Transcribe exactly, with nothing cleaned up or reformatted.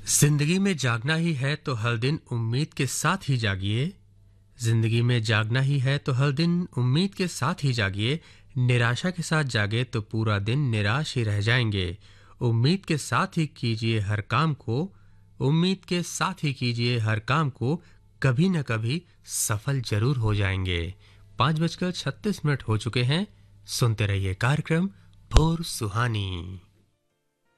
जिंदगी में जागना ही है तो हर दिन उम्मीद के साथ ही जागिए। जिंदगी में जागना ही है तो हर दिन उम्मीद के साथ ही जागिए। निराशा के साथ जागे तो पूरा दिन निराश ही रह जाएंगे। उम्मीद के साथ ही कीजिए हर काम को। उम्मीद के साथ ही कीजिए हर काम को। कभी न कभी सफल जरूर हो जाएंगे। पाँच बजकर छत्तीस मिनट हो चुके हैं। सुनते रहिए कार्यक्रम भोर सुहानी।